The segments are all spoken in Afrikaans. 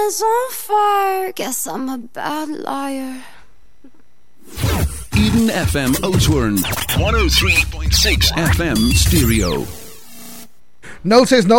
is on fire. Guess I'm a bad liar. Eden FM Oudtshoorn 103.6 FM stereo. 060-505-2693.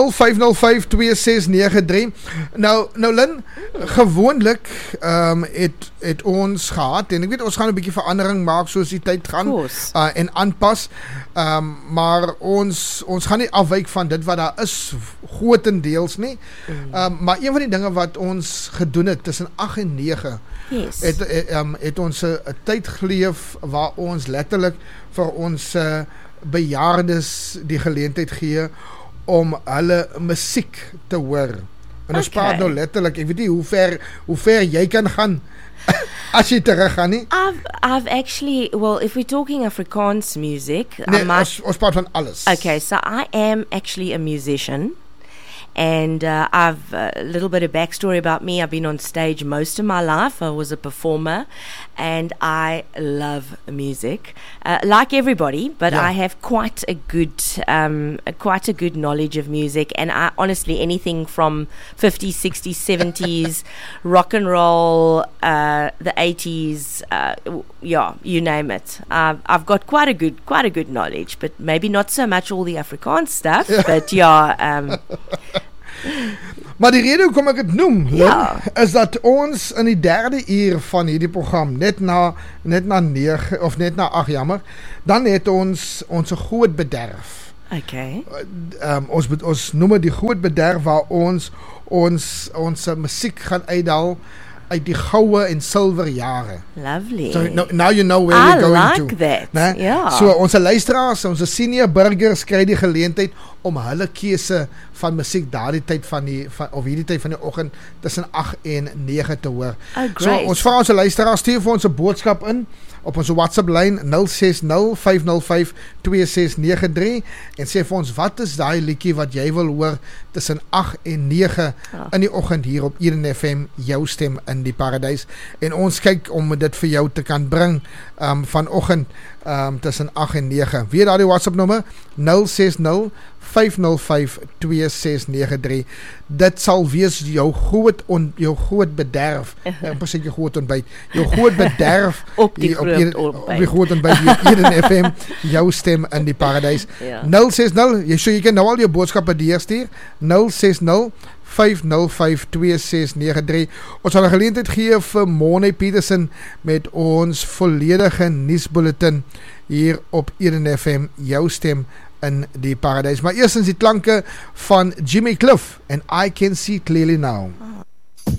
Nou Lynn, gewoonlik het ons gehad, en ek weet ons gaan 'n bietjie verandering maak soos die tyd gaan en aanpas, maar ons gaan nie afwyk van dit wat daar is grootendeels nie, maar een van die dinge wat ons gedoen het tussen 8 en 9 het ons 'n tyd geleef waar ons letterlik vir ons bejaardes die geleentheid gee om hulle musiek te hoor. En ons praat nou letterlik, ek weet nie hoe ver jy kan gaan as jy terug gaan nie. I've actually, well, if we're talking Afrikaans music, nee, ons praat van alles. Okay, so I am actually a musician. And I've a little bit of backstory about me. I've been on stage most of my life. I was a performer, and I love music, like everybody. But I have quite a good knowledge of music. And I honestly, anything from 50s, 60s, 70s, rock and roll, the 80s, you name it. I've got quite a good knowledge, but maybe not so much all the Afrikaans stuff. But Maar die rede hoekom ek het noem, is dat ons in die derde uur van hierdie program, net na 9, of net na 8 jammer, dan het ons 'n groot bederf. Okay. Ons noem dit die groot bederf waar ons musiek gaan uithaal uit die goue en silwer jare. Lovely. So now you know where we're going to. I like that. Yeah. So ons luisteraars, ons senior burgers kry die geleentheid om hulle keuse van musiek daardie tyd of hierdie tyd van die oggend tussen 8 en 9 te hoor. Oh, great. So ons vra ons luisteraars, stuur vir ons 'n boodskap in op ons WhatsApp lyn 060-505-2693 en sê vir ons, wat is daai liedjie wat jy wil hoor tussen 8 en 9 in die oggend hier op Eden FM, jou stem in die paradys, en ons kyk om dit vir jou te kan bring vanoggend tussen 8 en 9. Weer daardie WhatsApp nommer 060-505-2693. Dit sal wees jou groot bederf, presies jou groot ontbyt, jou groot bederf op die groot ontbyt hier op Eden FM, jou stem in die paradys. 060, jy kan nou al jou boodskappe deurstuur, 060-505-2693. Ons sal 'n geleentheid gee vir Money Peterson met ons volledige nuusbulletin hier op Eden FM, jou stem in die paradys. Maar eerstens die klanke van Jimmy Cliff en I Can See Clearly Now.